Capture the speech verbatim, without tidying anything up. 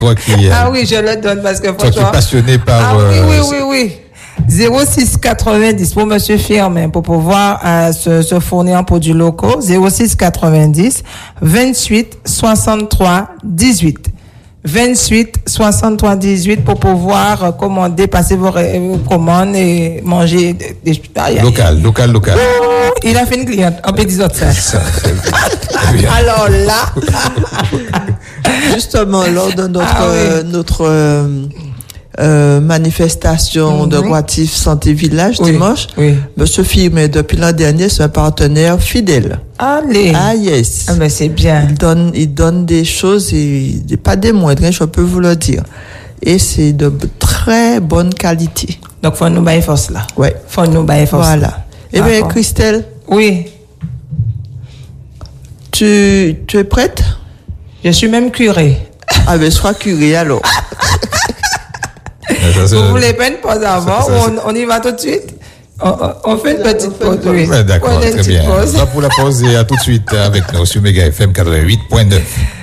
Toi qui, euh, ah oui, je le donne parce que toi qui es franchement. passionné par. Ah oui, euh, oui, oui, oui. zéro six quatre-vingt-dix pour Monsieur Firmin pour pouvoir euh, se, se fournir en produits locaux. zéro six quatre-vingt-dix vingt-huit soixante-trois dix-huit. vingt-huit soixante-trois dix-huit pour pouvoir euh, commander, passer vos, ré- vos commandes et manger des, des aïe, aïe. Local, local, local. Oh, il a fait une cliente, un petit autre ça. Ça, très bien. Alors là, Justement, lors de notre, Ah oui. euh, notre euh, euh, manifestation de Mhm. Goatif Santé Village Oui, dimanche, oui. Monsieur Firmin, depuis l'an dernier, c'est un partenaire fidèle. allez. Ah yes. Ah ben c'est bien. Il donne, il donne des choses et et pas des moindres, hein, je peux vous le dire. Et c'est de b- très bonne qualité. Donc faut nous bailler force là. Ouais. Faut nous bailler force. Voilà. là. Eh bien, D'accord. Christelle, Oui, tu, tu es prête? je suis même curée. Ah ben, sois curée alors. Ça, ça, Vous voulez pas une pause avant ça, ça, ou on, on y va tout de suite? On, on- on fait une petite pause, oui. Ouais, d'accord, On a une très petite bien. pause. On va pour la pause et à tout de suite avec nous sur Méga F M quatre-vingt-huit point neuf.